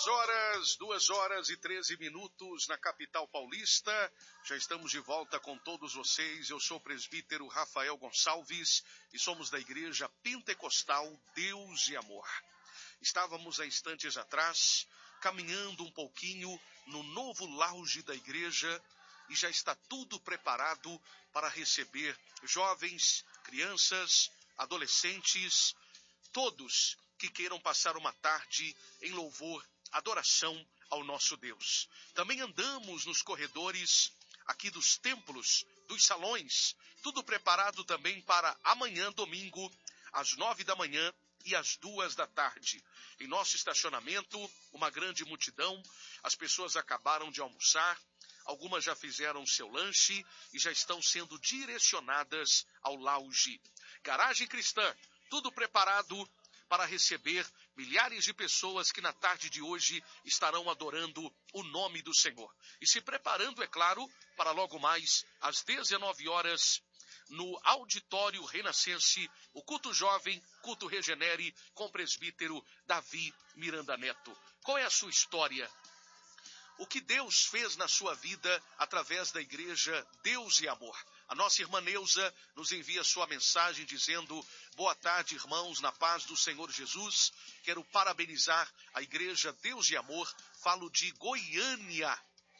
2 horas e 13 minutos na capital paulista. Já estamos de volta com todos vocês. Eu sou o presbítero Rafael Gonçalves e somos da Igreja Pentecostal Deus e Amor. Estávamos há instantes atrás caminhando um pouquinho no novo lounge da igreja e já está tudo preparado para receber jovens, crianças, adolescentes, todos que queiram passar uma tarde em louvor, adoração ao nosso Deus. Também andamos nos corredores aqui dos templos, dos salões, tudo preparado também para amanhã, domingo, às 9 da manhã e às 2 da tarde. Em nosso estacionamento, uma grande multidão, as pessoas acabaram de almoçar, algumas já fizeram seu lanche e já estão sendo direcionadas ao lounge. Garagem Cristã, tudo preparado para receber milhares de pessoas que na tarde de hoje estarão adorando o nome do Senhor. E se preparando, é claro, para logo mais às 19 horas, no Auditório Renascense, o culto jovem, culto regenere, com o presbítero Davi Miranda Neto. Qual é a sua história? O que Deus fez na sua vida através da igreja Deus e Amor? A nossa irmã Neuza nos envia sua mensagem dizendo: boa tarde, irmãos, na paz do Senhor Jesus. Quero parabenizar a igreja Deus e Amor. Falo de Goiânia.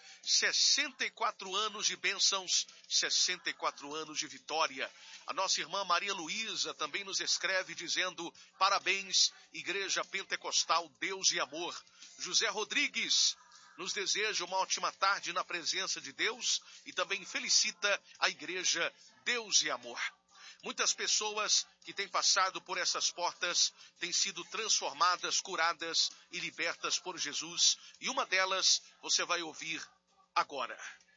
64 anos de bênçãos, 64 anos de vitória. A nossa irmã Maria Luísa também nos escreve dizendo: parabéns, Igreja Pentecostal Deus e Amor. José Rodrigues nos deseja uma ótima tarde na presença de Deus e também felicita a Igreja Deus e Amor. Muitas pessoas que têm passado por essas portas têm sido transformadas, curadas e libertas por Jesus. E uma delas você vai ouvir agora.